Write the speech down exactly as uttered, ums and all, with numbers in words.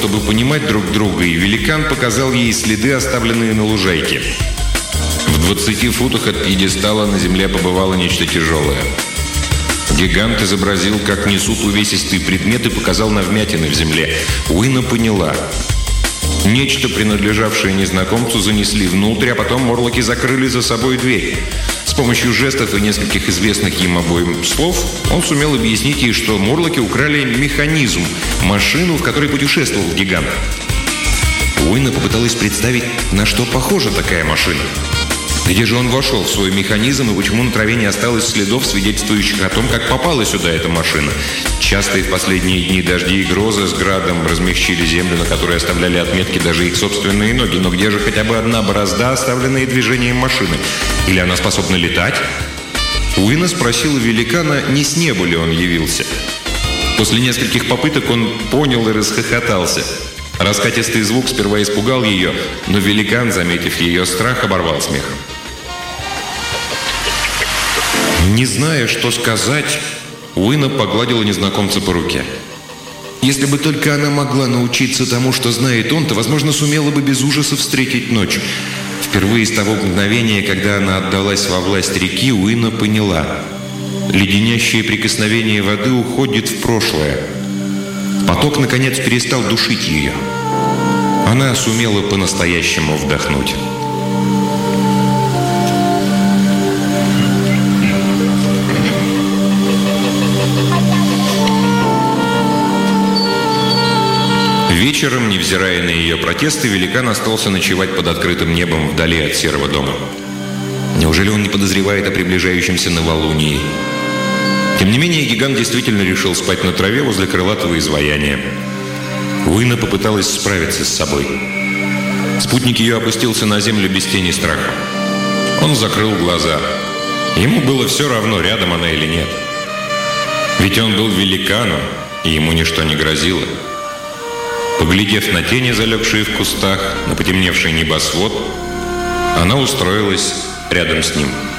чтобы понимать друг друга, и великан показал ей следы, оставленные на лужайке. В двадцати футах от пьедестала на земле побывало нечто тяжелое. Гигант изобразил, как несут увесистые предметы, и показал на вмятины в земле. Уина поняла. Нечто, принадлежавшее незнакомцу, занесли внутрь, а потом морлоки закрыли за собой дверь. С помощью жестов и нескольких известных им обоим слов он сумел объяснить ей, что морлоки украли механизм, машину, в которой путешествовал гигант. Уина попыталась представить, на что похожа такая машина. Где же он вошел в свой механизм и почему на траве не осталось следов, свидетельствующих о том, как попала сюда эта машина? Частые в последние дни дожди и грозы с градом размягчили землю, на которой оставляли отметки даже их собственные ноги. Но где же хотя бы одна борозда, оставленная движением машины? Или она способна летать? Уина спросила великана, не с неба ли он явился. После нескольких попыток он понял и расхохотался. Раскатистый звук сперва испугал ее, но великан, заметив ее страх, оборвал смех. Не зная, что сказать, Уина погладила незнакомца по руке. Если бы только она могла научиться тому, что знает он, то, возможно, сумела бы без ужаса встретить ночь. Впервые с того мгновения, когда она отдалась во власть реки, Уина поняла. Леденящее прикосновение воды уходит в прошлое. Поток, наконец, перестал душить ее. Она сумела по-настоящему вдохнуть. Вечером, невзирая на ее протесты, великан остался ночевать под открытым небом вдали от серого дома. Неужели он не подозревает о приближающемся новолунии? Тем не менее, гигант действительно решил спать на траве возле крылатого изваяния. Уина попыталась справиться с собой. Спутник ее опустился на землю без тени страха. Он закрыл глаза. Ему было все равно, рядом она или нет. Ведь он был великаном, и ему ничто не грозило. Поглядев на тени, залегшие в кустах, на потемневший небосвод, она устроилась рядом с ним.